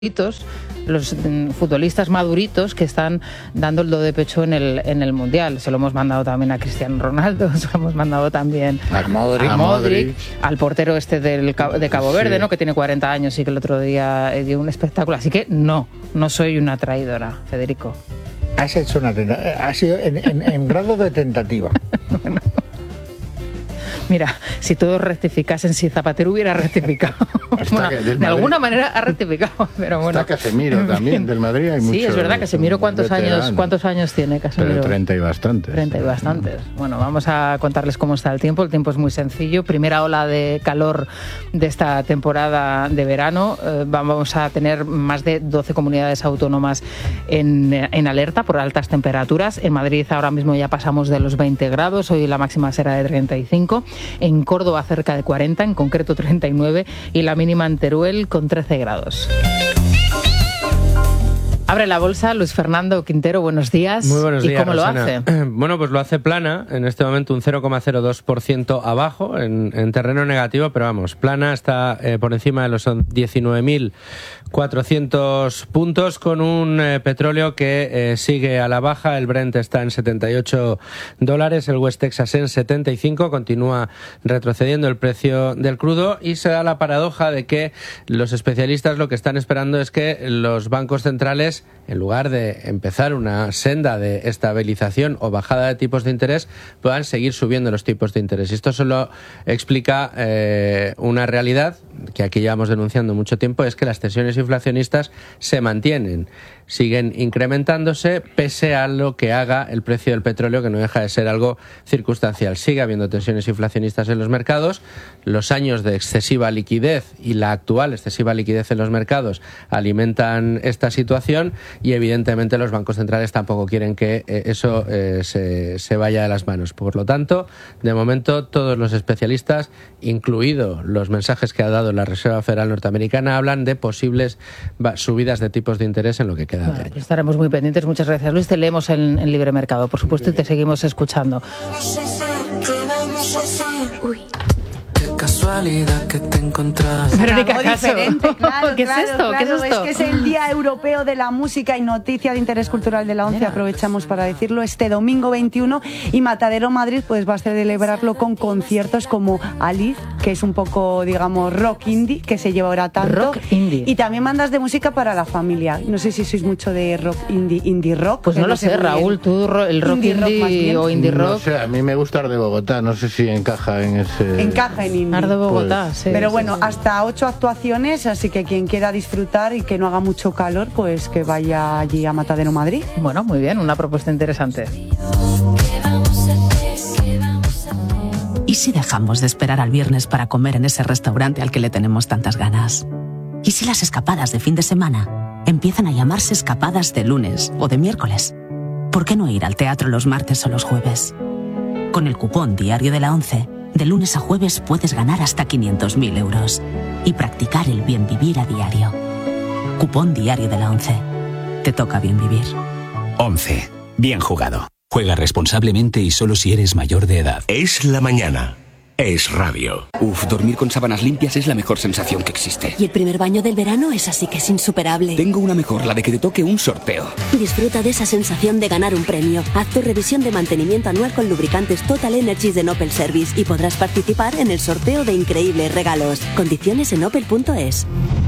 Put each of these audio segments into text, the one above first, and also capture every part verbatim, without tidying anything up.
los futbolistas maduritos que están dando el do de pecho en el en el Mundial. Se lo hemos mandado también a Cristiano Ronaldo, se lo hemos mandado también a Modric, a Modric al portero este del, de Cabo Verde, sí. ¿no? Que tiene cuarenta años y que el otro día dio un espectáculo. Así que no, no soy una traidora, Federico. Has hecho una tentativa, ha sido en, en, en grado de tentativa. Bueno. Mira, si todos rectificasen, si Zapatero hubiera rectificado. Bueno, de alguna manera ha rectificado, pero bueno. Está Casemiro también, del Madrid. Hay sí, es verdad, Casemiro, ¿cuántos años, ¿cuántos años tiene Casemiro? Pero treinta y bastantes. treinta y bastantes. Bueno, vamos a contarles cómo está el tiempo. El tiempo es muy sencillo. Primera ola de calor de esta temporada de verano. Eh, vamos a tener más de doce comunidades autónomas en, en alerta por altas temperaturas. En Madrid ahora mismo ya pasamos de los veinte grados. Hoy la máxima será de treinta y cinco. En Córdoba cerca de cuarenta, en concreto treinta y nueve, y la mínima en Teruel con trece grados. Abre la bolsa, Luis Fernando Quintero, buenos días. Muy buenos días, ¿Y cómo Rosana. lo hace? Bueno, pues lo hace plana, en este momento un cero coma cero dos por ciento abajo, en, en terreno negativo, pero vamos, plana está eh, por encima de los diecinueve mil cuatrocientos puntos, con un eh, petróleo que eh, sigue a la baja. El Brent está en setenta y ocho dólares, el West Texas en setenta y cinco, continúa retrocediendo el precio del crudo, y se da la paradoja de que los especialistas lo que están esperando es que los bancos centrales, en lugar de empezar una senda de estabilización o bajada de tipos de interés, puedan seguir subiendo los tipos de interés. Y esto solo explica eh, una realidad que aquí llevamos denunciando mucho tiempo, es que las tensiones inflacionistas se mantienen, siguen incrementándose pese a lo que haga el precio del petróleo, que no deja de ser algo circunstancial. Sigue habiendo tensiones inflacionistas en los mercados, los años de excesiva liquidez y la actual excesiva liquidez en los mercados alimentan esta situación, y evidentemente los bancos centrales tampoco quieren que eh, eso eh, se, se vaya de las manos. Por lo tanto, de momento todos los especialistas, incluido los mensajes que ha dado la Reserva Federal norteamericana, hablan de posibles subidas de tipos de interés en lo que queda. Bueno, pues estaremos muy pendientes. Muchas gracias, Luis. Te leemos en, en Libre Mercado, por supuesto, y te seguimos escuchando. Uy. Casualidad que te encontrás. Verónica Algo Caso. diferente, claro, ¿Qué es claro, esto? claro. ¿Qué es esto? Es que es el Día Europeo de la Música y Noticia de Interés Cultural de la ONCE. Mira. Aprovechamos para decirlo este domingo veintiuno, y Matadero Madrid pues va a celebrarlo con conciertos como Alice, que es un poco, digamos, rock indie, que se lleva ahora tanto. Rock indie. Y también bandas de música para la familia. No sé si sois mucho de rock indie, indie rock. Pues no lo sé, Raúl, tú el rock indie, indie rock más bien. o indie rock. No sé, a mí me gusta de Bogotá, no sé si encaja en ese... Encaja en indie. Ar de Bogotá, Pues, sí. Pero sí, bueno, sí. hasta ocho actuaciones, así que quien quiera disfrutar y que no haga mucho calor, pues que vaya allí a Matadero Madrid. Bueno, muy bien, una propuesta interesante. ¿Y si dejamos de esperar al viernes para comer en ese restaurante al que le tenemos tantas ganas? ¿Y si las escapadas de fin de semana empiezan a llamarse escapadas de lunes o de miércoles? ¿Por qué no ir al teatro los martes o los jueves? Con el cupón diario de la ONCE, de lunes a jueves puedes ganar hasta quinientos mil euros y practicar el bien vivir a diario. Cupón diario de la ONCE. Te toca bien vivir. ONCE. Bien jugado. Juega responsablemente y solo si eres mayor de edad. Es la mañana. Es radio. Uf, dormir con sábanas limpias es la mejor sensación que existe. Y el primer baño del verano es así que es insuperable. Tengo una mejor, la de que te toque un sorteo. Disfruta de esa sensación de ganar un premio. Haz tu revisión de mantenimiento anual con lubricantes Total Energies de Opel Service y podrás participar en el sorteo de increíbles regalos. Condiciones en opel punto es.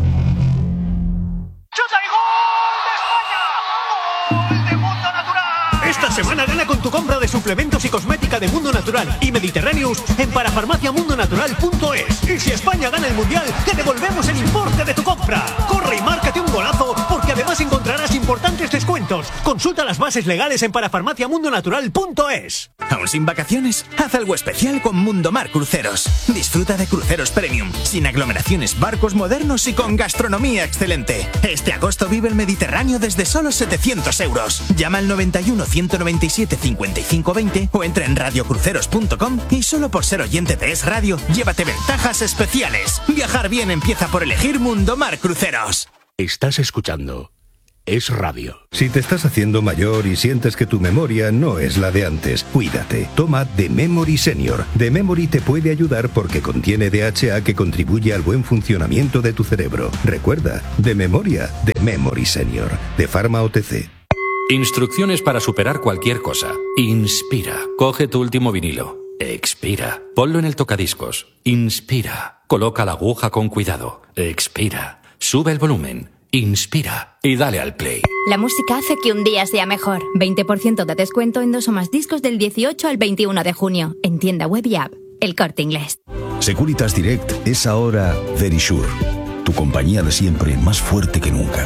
Esta semana gana con tu compra de suplementos y cosmética de Mundo Natural y Mediterraneous en parafarmacia mundo natural punto es. Y si España gana el Mundial, te devolvemos el importe de tu compra. Corre y márcate un golazo, porque además encontrarás importantes descuentos. Consulta las bases legales en parafarmacia mundo natural punto es. ¿Aún sin vacaciones? Haz algo especial con Mundomar Cruceros. Disfruta de cruceros premium, sin aglomeraciones, barcos modernos y con gastronomía excelente. Este agosto vive el Mediterráneo desde solo setecientos euros. Llama al noventa y uno, ciento noventa y siete, cincuenta y cinco veinte o entra en radio cruceros punto com y solo por ser oyente de Es Radio, llévate ventajas especiales. Viajar bien empieza por elegir Mundomar Cruceros. Estás escuchando es radio. Si te estás haciendo mayor y sientes que tu memoria no es la de antes, cuídate. Toma The Memory Senior. The Memory te puede ayudar porque contiene D H A que contribuye al buen funcionamiento de tu cerebro. Recuerda, de memoria, The Memory Senior, de Pharma O T C. Instrucciones para superar cualquier cosa. Inspira. Coge tu último vinilo. Expira. Ponlo en el tocadiscos. Inspira. Coloca la aguja con cuidado. Expira. Sube el volumen. Inspira. Y dale al play. La música hace que un día sea mejor. veinte por ciento de descuento en dos o más discos del dieciocho al veintiuno de junio. En tienda web y app. El Corte Inglés. Securitas Direct es ahora Verisure. Tu compañía de siempre, más fuerte que nunca.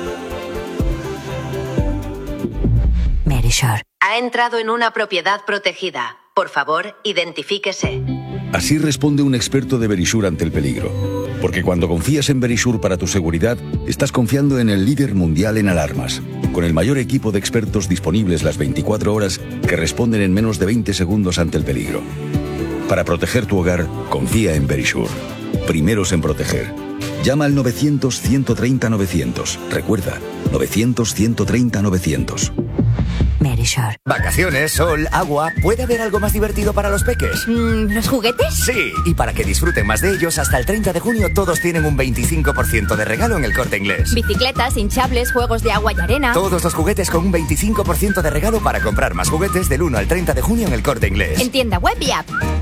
Verisure. Ha entrado en una propiedad protegida. Por favor, identifíquese. Así responde un experto de Verisure ante el peligro. Porque cuando confías en Verisure para tu seguridad, estás confiando en el líder mundial en alarmas, con el mayor equipo de expertos disponibles las veinticuatro horas que responden en menos de veinte segundos ante el peligro. Para proteger tu hogar, confía en Verisure. Primeros en proteger. Llama al novecientos, ciento treinta, novecientos. Recuerda, novecientos, ciento treinta, novecientos. Verisure. Vacaciones, sol, agua. ¿Puede haber algo más divertido para los peques? Mm, ¿Los juguetes? Sí, y para que disfruten más de ellos, hasta el treinta de junio todos tienen un veinticinco por ciento de regalo en el Corte Inglés. Bicicletas, hinchables, juegos de agua y arena. Todos los juguetes con un veinticinco por ciento de regalo para comprar más juguetes del uno al treinta de junio en el Corte Inglés. En tienda web y app.